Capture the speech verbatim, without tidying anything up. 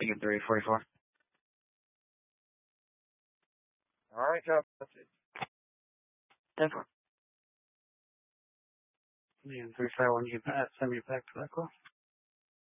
Again, three forty-four. All right, Jeff. That's it. ten four. And three five one, you can send me back to that call.